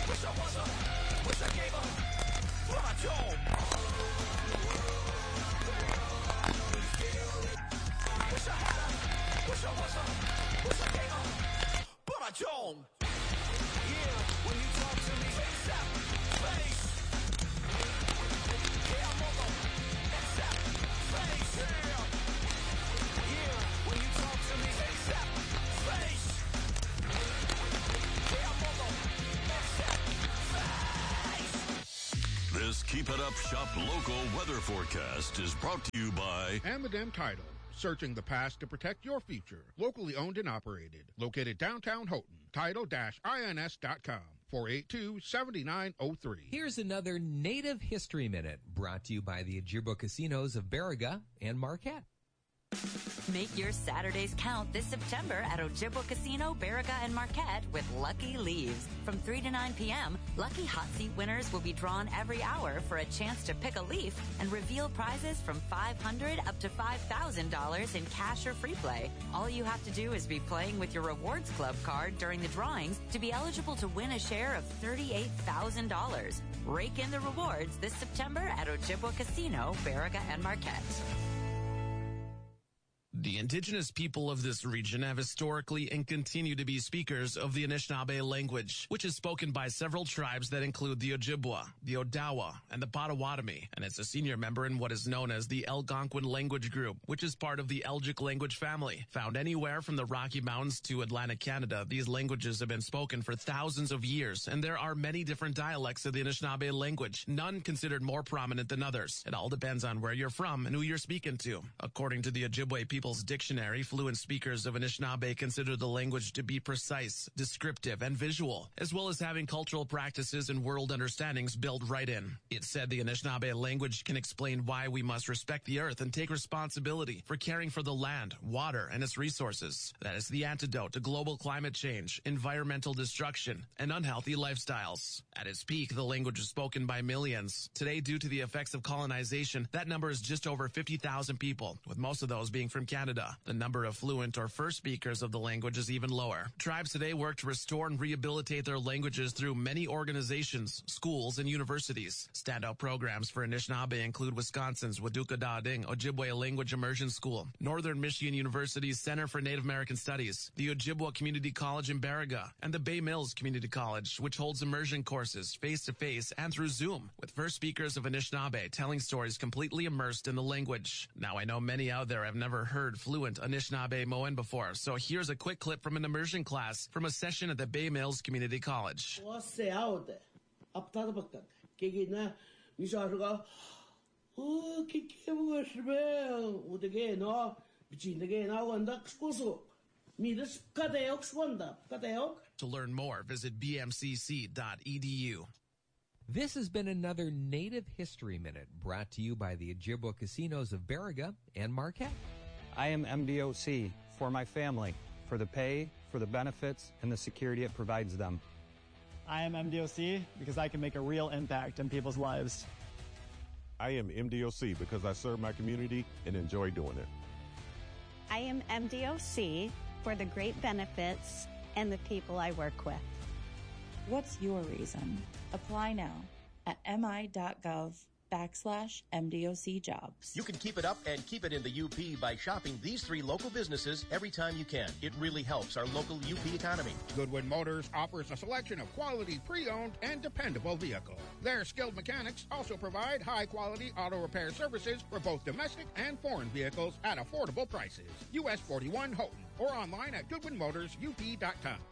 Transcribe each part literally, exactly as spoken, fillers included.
Wish I was a, wish I gave up, but I don't. Wish I had a, wish I was a, wish I gave up, but I don't. Yeah, when you talk to me, face that face. Yeah, I'm on the face that face. Yeah, yeah, when you talk to me, face that face. Yeah, I'm on the face that face. This Keep It Up Shop local weather forecast is brought to you by Amadem Title. Searching the past to protect your future. Locally owned and operated. Located downtown Houghton. Title ins dot com. four eight two, seven nine zero three. Here's another Native History Minute brought to you by the Ojibwa Casinos of Baraga and Marquette. Make your Saturdays count this September at Ojibwa Casino, Baraga, and Marquette with Lucky Leaves. From three to nine p.m., Lucky Hot Seat winners will be drawn every hour for a chance to pick a leaf and reveal prizes from five hundred dollars up to five thousand dollars in cash or free play. All you have to do is be playing with your Rewards Club card during the drawings to be eligible to win a share of thirty-eight thousand dollars. Rake in the rewards this September at Ojibwa Casino, Baraga, and Marquette. The indigenous people of this region have historically and continue to be speakers of the Anishinaabe language, which is spoken by several tribes that include the Ojibwa, the Odawa, and the Potawatomi, and it's a senior member in what is known as the Algonquin language group, which is part of the Elgic language family. Found anywhere from the Rocky Mountains to Atlantic Canada, these languages have been spoken for thousands of years, and there are many different dialects of the Anishinaabe language, none considered more prominent than others. It all depends on where you're from and who you're speaking to. According to the Ojibwe people People's Dictionary, fluent speakers of Anishinaabe consider the language to be precise, descriptive, and visual, as well as having cultural practices and world understandings built right in. It's said the Anishinaabe language can explain why we must respect the earth and take responsibility for caring for the land, water, and its resources. That is the antidote to global climate change, environmental destruction, and unhealthy lifestyles. At its peak, the language is spoken by millions. Today, due to the effects of colonization, that number is just over fifty thousand people, with most of those being from Canada. The number of fluent or first speakers of the language is even lower. Tribes today work to restore and rehabilitate their languages through many organizations, schools, and universities. Standout programs for Anishinaabe include Wisconsin's Waduka Da'ading Ojibwe Language Immersion School, Northern Michigan University's Center for Native American Studies, the Ojibwa Community College in Baraga, and the Bay Mills Community College, which holds immersion courses face-to-face and through Zoom, with first speakers of Anishinaabe telling stories completely immersed in the language. Now, I know many out there have never heard heard fluent Anishinaabe Moan before, so here's a quick clip from an immersion class from a session at the Bay Mills Community College. To learn more, visit b m c c dot e d u. This has been another Native History Minute brought to you by the Ojibwa Casinos of Baraga and Marquette. I am M D O C for my family, for the pay, for the benefits, and the security it provides them. I am M D O C because I can make a real impact in people's lives. I am M D O C because I serve my community and enjoy doing it. I am M D O C for the great benefits and the people I work with. What's your reason? Apply now at mi.gov backslash MDOC jobs. You can keep it up and keep it in the U P by shopping these three local businesses every time you can. It really helps our local U P economy. Goodwin Motors offers a selection of quality pre-owned and dependable vehicles. Their skilled mechanics also provide high-quality auto repair services for both domestic and foreign vehicles at affordable prices. U S forty-one Houghton or online at goodwin motors u p dot com.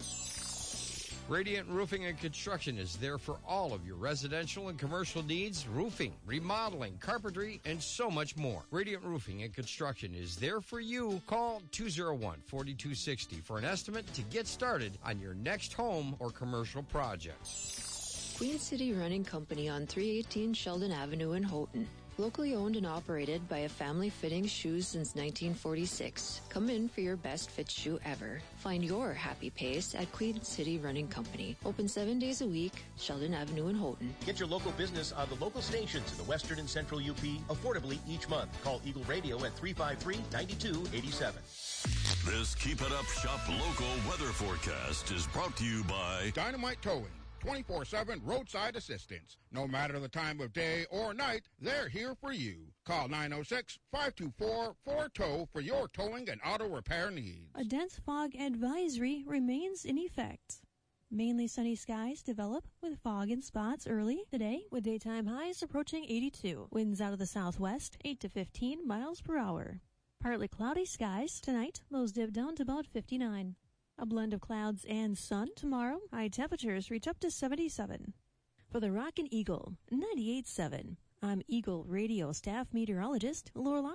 Radiant Roofing and Construction is there for all of your residential and commercial needs, roofing, remodeling, carpentry, and so much more. Radiant Roofing and Construction is there for you. Call two oh one, four two six oh for an estimate to get started on your next home or commercial project. Queen City Running Company on three eighteen Sheldon Avenue in Houghton. Locally owned and operated by a family fitting shoes since nineteen forty-six. Come in for your best fit shoe ever. Find your happy pace at Queen City Running Company. Open seven days a week, Sheldon Avenue in Houghton. Get your local business on the local stations in the Western and Central U P affordably each month. Call Eagle Radio at three five three, nine two eight seven. This Keep It Up Shop local weather forecast is brought to you by Dynamite Towing. twenty-four seven roadside assistance. No matter the time of day or night, they're here for you. Call nine oh six, five two four, four T O W for your towing and auto repair needs. A dense fog advisory remains in effect. Mainly sunny skies develop with fog in spots early today, with daytime highs approaching eighty-two. Winds out of the southwest, eight to fifteen miles per hour. Partly cloudy skies tonight, lows dip down to about fifty-nine. A blend of clouds and sun tomorrow. High temperatures reach up to seventy-seven. For the Rockin' Eagle, ninety-eight point seven, I'm Eagle Radio staff meteorologist Laura Lockwood.